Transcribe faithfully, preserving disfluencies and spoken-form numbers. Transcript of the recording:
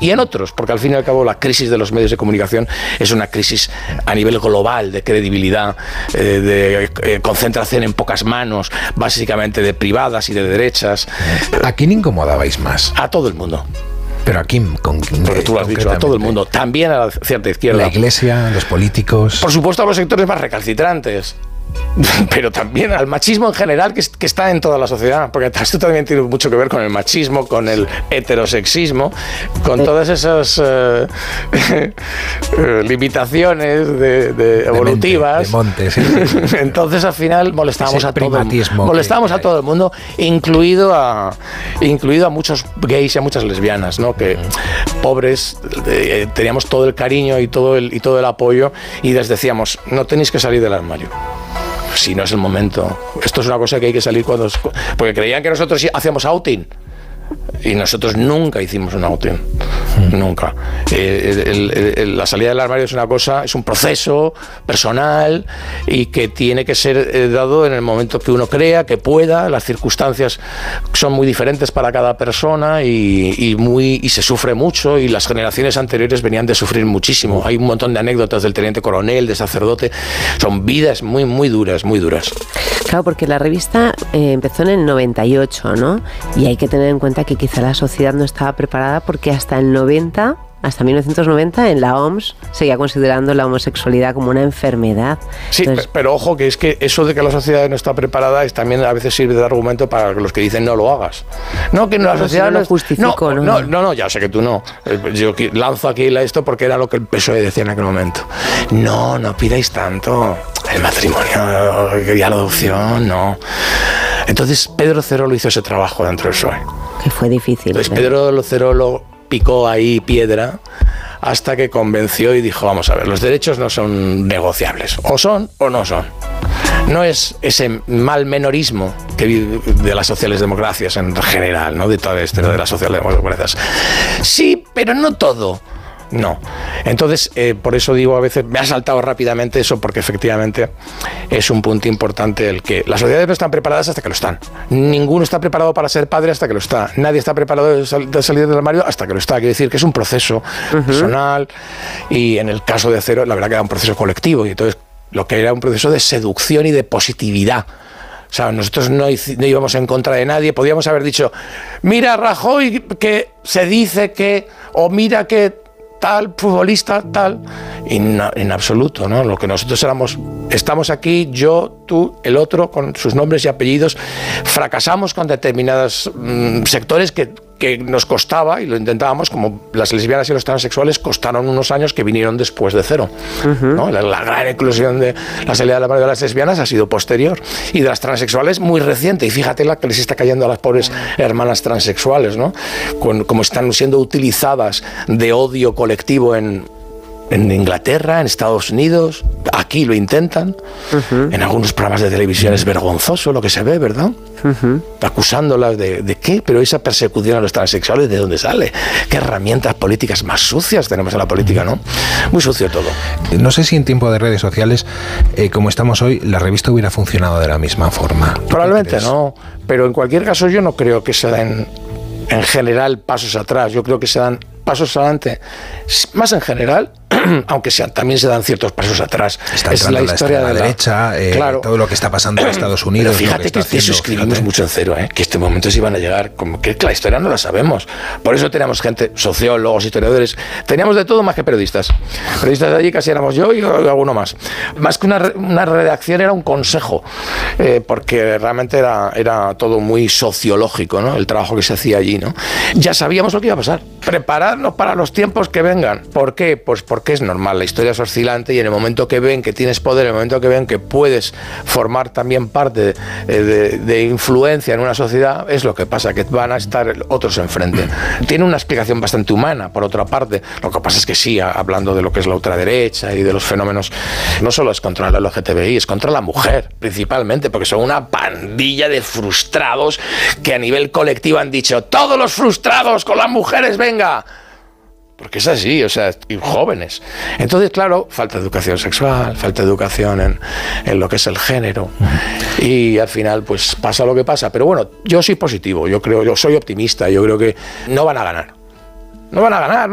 y en otros, porque al fin y al cabo la crisis de los medios de comunicación es una crisis a nivel global de credibilidad, eh, de eh, concentración en pocas manos, básicamente de privadas y de derechas. ¿A quién incomodabais más? A todo el mundo. ¿Pero a quién? Con, Porque tú lo has dicho, a todo el mundo, también a la cierta izquierda. La Iglesia, los políticos. Por supuesto a los sectores más recalcitrantes, pero también al machismo en general, que, que está en toda la sociedad, porque esto también tiene mucho que ver con el machismo, con el heterosexismo, con todas esas eh, eh, limitaciones de, de evolutivas. De, mente, de monte, sí. Entonces al final molestábamos a todo el, molestábamos que, a todo el mundo, incluido a incluido a muchos gays y a muchas lesbianas, ¿no? Que uh-huh. pobres, eh, teníamos todo el cariño y todo el y todo el apoyo y les decíamos, no tenéis que salir del armario. Si no es el momento. Esto es una cosa que hay que salir cuando... Porque creían que nosotros hacíamos outing. Y nosotros nunca hicimos un outing. Mm. Nunca. Eh, el, el, el, la salida del armario es una cosa, es un proceso personal y que tiene que ser eh, dado en el momento que uno crea, que pueda. Las circunstancias son muy diferentes para cada persona y, y, muy, y se sufre mucho, y las generaciones anteriores venían de sufrir muchísimo. Hay un montón de anécdotas del teniente coronel, de sacerdote. Son vidas muy, muy duras, muy duras. Claro, porque la revista eh, empezó en el noventa y ocho, ¿no? Y hay que tener en cuenta que quizá la sociedad no estaba preparada, porque hasta el noventa, hasta mil novecientos noventa, en la O M S seguía considerando la homosexualidad como una enfermedad. Sí, Entonces, pero ojo, que es que eso de que la sociedad no está preparada es también a veces sirve de argumento para los que dicen no lo hagas. No, que la sociedad no lo justifico, no, ¿no? No, no, no, ya sé que tú no. Yo lanzo aquí esto porque era lo que el P S O E decía en aquel momento. No, no pidáis tanto. El matrimonio y la adopción, no. Entonces Pedro Cerolo hizo ese trabajo dentro del P S O E. Que fue difícil. Entonces Pedro Cerolo picó ahí piedra hasta que convenció y dijo, vamos a ver, los derechos no son negociables. O son o no son. No es ese mal menorismo que de las socialdemocracias en general, ¿no? De toda esta de las socialdemocracias. Sí, pero no todo. No. Entonces, eh, por eso digo, a veces me ha saltado rápidamente eso, porque efectivamente es un punto importante el que las sociedades no están preparadas hasta que lo están. Ninguno está preparado para ser padre hasta que lo está. Nadie está preparado de, sal, de salir del armario hasta que lo está. Quiere decir que es un proceso uh-huh. personal, y en el caso de Cero, la verdad que era un proceso colectivo, y entonces lo que era un proceso de seducción y de positividad. O sea, nosotros no, no íbamos en contra de nadie. Podíamos haber dicho, mira Rajoy que se dice que, o mira que tal futbolista, tal, y no, en absoluto, ¿no? Lo que nosotros éramos, estamos aquí, yo, tú, el otro, con sus nombres y apellidos, fracasamos con determinados mmm, sectores que, que nos costaba, y lo intentábamos, como las lesbianas y los transexuales costaron unos años que vinieron después de Cero, uh-huh. ¿no? La, la gran inclusión de la salida del armario de las lesbianas ha sido posterior, y de las transexuales muy reciente, y fíjate la que les está cayendo a las pobres hermanas transexuales, ¿no? Con, como están siendo utilizadas de odio colectivo en, en Inglaterra, en Estados Unidos, aquí lo intentan, uh-huh. en algunos programas de televisión es vergonzoso lo que se ve, ¿verdad? Uh-huh. Acusándolas de, de qué, pero esa persecución a los transexuales, ¿de dónde sale? ¿Qué herramientas políticas más sucias tenemos en la política, no? Muy sucio todo. No sé si en tiempo de redes sociales, eh, como estamos hoy, la revista hubiera funcionado de la misma forma. Probablemente no, pero en cualquier caso yo no creo que se den en general pasos atrás, yo creo que se dan pasos adelante, más en general, aunque sea, también se dan ciertos pasos atrás. Está es la historia de la derecha, eh, claro. todo lo que está pasando en Estados Unidos. Pero fíjate que, que eso escribimos mucho en Cero, ¿eh? Que estos momentos iban a llegar, como que la historia no la sabemos. Por eso tenemos gente, sociólogos, historiadores, teníamos de todo más que periodistas. Periodistas de allí casi éramos yo y alguno más. Más que una, una redacción era un consejo, eh, porque realmente era, era todo muy sociológico, ¿no? El trabajo que se hacía allí, ¿no? Ya sabíamos lo que iba a pasar. Prepararnos para los tiempos que vengan. ¿Por qué? Pues porque es normal, la historia es oscilante, y en el momento que ven que tienes poder, en el momento que ven que puedes formar también parte de, de, de influencia en una sociedad, es lo que pasa, que van a estar otros enfrente. Tiene una explicación bastante humana, por otra parte. Lo que pasa es que sí, hablando de lo que es la ultraderecha y de los fenómenos, no solo es contra el L G T B I, es contra la mujer, principalmente, porque son una pandilla de frustrados que a nivel colectivo han dicho, todos los frustrados con las mujeres, venga. Porque es así, o sea, y jóvenes. Entonces, claro, falta educación sexual, falta educación en, en lo que es el género. Y al final, pues pasa lo que pasa. Pero bueno, yo soy positivo, yo creo, yo soy optimista, yo creo que no van a ganar. No van a ganar.